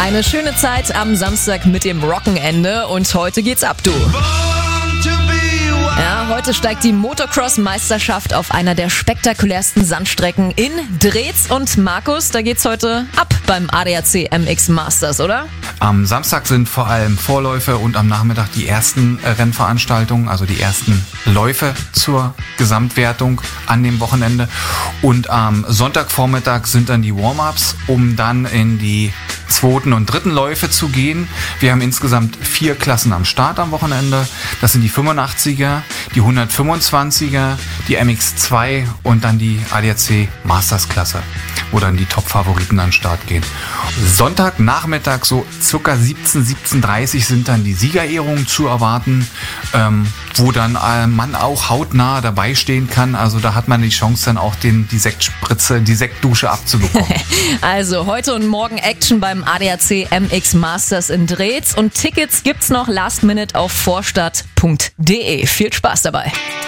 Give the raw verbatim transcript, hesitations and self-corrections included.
Eine schöne Zeit am Samstag mit dem Rockenende und heute geht's ab, du. Ja, heute steigt die Motocross-Meisterschaft auf einer der spektakulärsten Sandstrecken in Drez. Und Markus, da geht's heute ab beim A D A C M X Masters, oder? Am Samstag sind vor allem Vorläufe und am Nachmittag die ersten Rennveranstaltungen, also die ersten Läufe zur Gesamtwertung an dem Wochenende. Und am Sonntagvormittag sind dann die Warm-ups, um dann in die zweiten und dritten Läufe zu gehen. Wir haben insgesamt vier Klassen am Start am Wochenende. Das sind die fünfundachtziger, die hundertfünfundzwanziger, die M X zwei und dann die A D A C Masters Klasse, wo dann die Top-Favoriten an den Start gehen. Sonntagnachmittag so circa siebzehn, siebzehn Uhr dreißig sind dann die Siegerehrungen zu erwarten, ähm, wo dann äh, man auch hautnah dabei stehen kann. Also da hat man die Chance dann auch den, die Sektspritze, die Sektdusche abzubekommen. Also heute und morgen Action beim A D A C M X Masters in Drez und Tickets gibt's noch last minute auf vorstadt punkt de. Viel Spaß dabei.